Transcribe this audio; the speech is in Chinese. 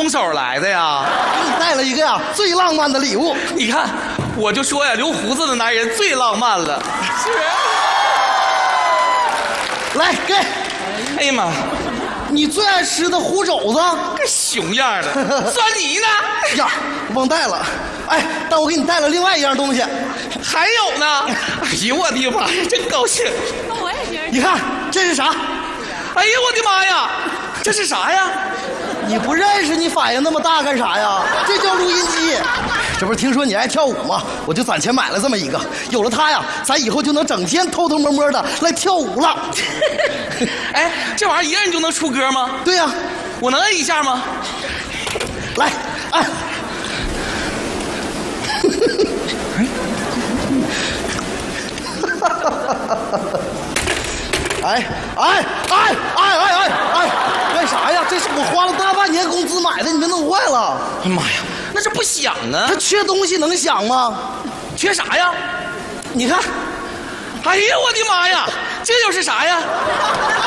空手来的呀？ 给你带了一个呀最浪漫的礼物。 你看，我就说呀，留胡子的男人最浪漫了。是。 来给。 哎呀妈！ 你最爱吃的糊肘子， 个熊样的。酸泥呢？ 呀，忘带了。哎，但我给你带了另外一样东西。 还有呢？哎呦我的妈呀，真高兴！ 我也觉得。 你看这是啥？ 哎呀我的妈呀，这是啥呀？ 你不认识，你反应那么大干啥呀？这叫录音机。这不是听说你爱跳舞吗？我就攒钱买了这么一个。有了它呀，咱以后就能整天偷偷摸摸的来跳舞了。 哎，这玩意儿一个人就能出歌吗？ 对呀， 我能摁一下吗？ 来，按。哎，干啥呀？这是我花了大半年工资买的，你别弄坏了。 哎呀妈呀，那这不响啊！ 它缺东西能响吗？ 缺啥呀？ 你看， 哎呀我的妈呀，这又是啥呀？